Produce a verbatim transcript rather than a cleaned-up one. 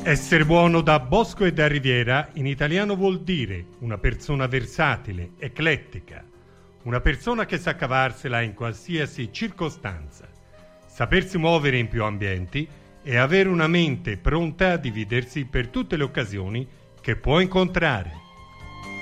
Essere buono da Bosco e da Riviera in italiano vuol dire una persona versatile, eclettica, una persona che sa cavarsela in qualsiasi circostanza, sapersi muovere in più ambienti e avere una mente pronta a dividersi per tutte le occasioni che può incontrare.